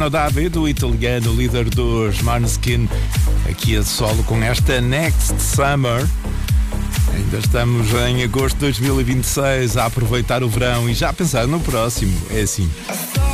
David, o italiano líder dos Måneskin, aqui a solo com esta Next Summer. Ainda estamos em agosto de 2026 a aproveitar o verão e já a pensar no próximo. É assim.